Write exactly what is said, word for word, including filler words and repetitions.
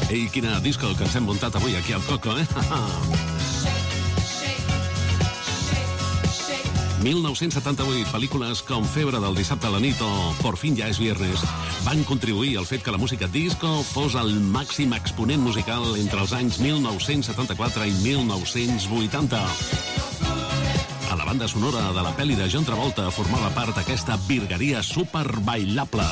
Ei, quina disco que ens hem muntat avui aquí al Coco, eh? mil nou-cents setanta-vuit, pel·lícules com Febre del dissabte a la nit o Por fin ya es viernes van contribuir al fet que la música disco fos el màxim exponent musical entre els anys mil nou-cents setanta-quatre i mil nou-cents vuitanta. A la banda sonora de la pel·li de John Travolta formava part aquesta virgueria superbailable.